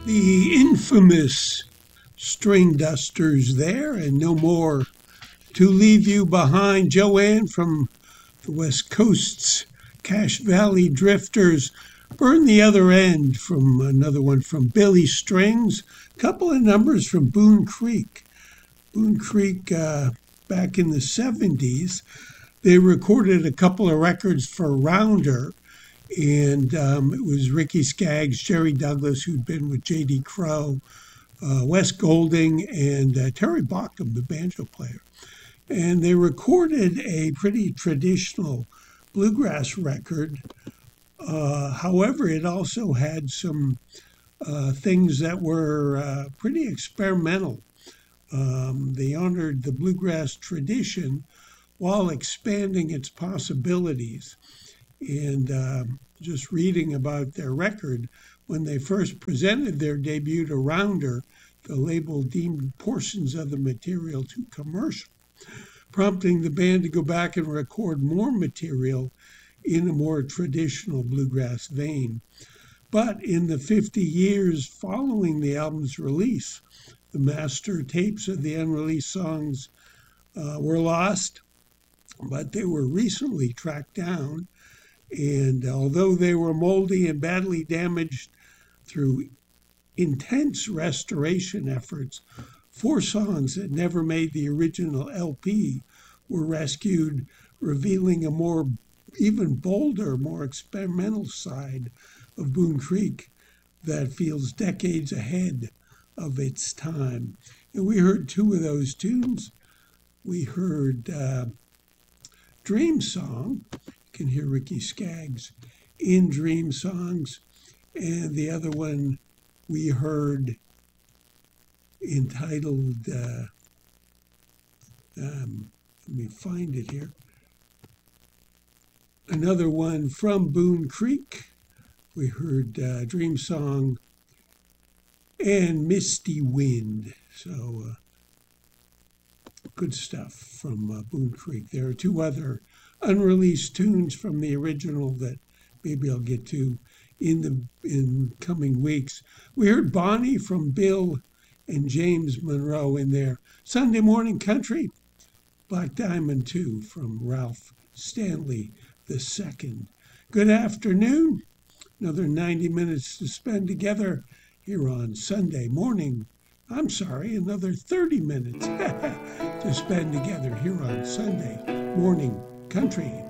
The infamous String Dusters there, and no more to leave you behind. Joanne from the West Coast's Cache Valley Drifters. Burn the Other End from another one from Billy Strings. Couple of numbers from Boone Creek. Boone Creek, back in the 70s, they recorded a couple of records for Rounder. And it was Ricky Skaggs, Jerry Douglas, who'd been with J.D. Crowe, Wes Golding, and Terry Bauckham, the banjo player. And they recorded a pretty traditional bluegrass record. However, it also had some things that were pretty experimental. They honored the bluegrass tradition while expanding its possibilities. And just reading about their record, when they first presented their debut to Rounder, the label deemed portions of the material too commercial, prompting the band to go back and record more material in a more traditional bluegrass vein. But in the 50 years following the album's release, the master tapes of the unreleased songs were lost, but they were recently tracked down. And although they were moldy and badly damaged through intense restoration efforts, 4 songs that never made the original LP were rescued, revealing a more even bolder, more experimental side of Boone Creek that feels decades ahead of its time. And we heard 2 of those tunes. We heard Dream Song. You can hear Ricky Skaggs in Dream Songs. And the other one we heard entitled, let me find it here. Another one from Boone Creek. We heard Dream Song and Misty Wind. So good stuff from Boone Creek. There are 2 other unreleased tunes from the original that maybe I'll get to in coming weeks. We heard Bonnie from Bill and James Monroe in their Sunday Morning Country. Black Diamond 2 from Ralph Stanley II. Good afternoon. Another 90 minutes to spend together here on Sunday morning. I'm sorry, another 30 minutes to spend together here on Sunday Morning Country.